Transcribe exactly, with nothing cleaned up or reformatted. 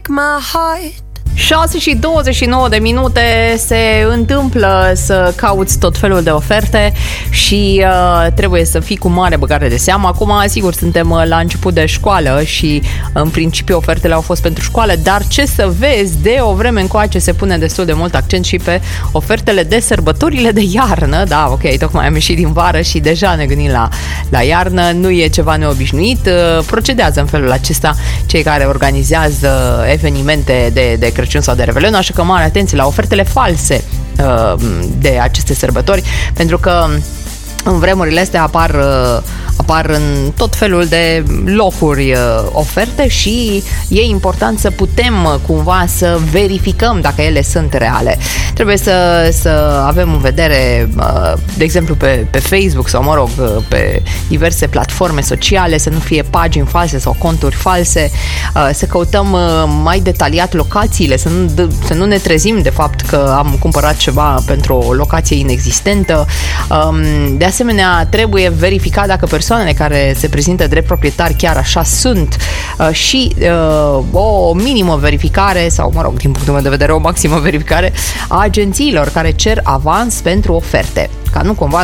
break my heart. șase și douăzeci și nouă de minute se întâmplă să cauți tot felul de oferte și uh, trebuie să fii cu mare băgare de seamă. Acum, sigur, suntem la început de școală și în principiu ofertele au fost pentru școală, dar ce să vezi, de o vreme încoace se pune destul de mult accent și pe ofertele de sărbătorile de iarnă. Da, ok, tocmai am ieșit din vară și deja ne gândim la, la iarnă, nu e ceva neobișnuit. Procedează în felul acesta cei care organizează evenimente de, de Crăciun sau de Revelion, așa că mare atenție la ofertele false uh, de aceste sărbători, pentru că în vremurile astea apar, uh, apar în tot felul de locuri uh, oferte și e important să putem uh, cumva să verificăm dacă ele sunt reale. Trebuie să, să avem în vedere, uh, de exemplu pe, pe Facebook sau, mă rog, uh, pe diverse platforme sociale, să nu fie pagini false sau conturi false, uh, să căutăm uh, mai detaliat locațiile, să nu, să nu ne trezim de fapt că am cumpărat ceva pentru o locație inexistentă. Um, de asemenea, trebuie verificat dacă persoanele care se prezintă drept proprietari chiar așa sunt uh, și uh, o minimă verificare sau, mă rog, din punctul meu de vedere, o maximă verificare a agențiilor care cer avans pentru oferte, ca nu cumva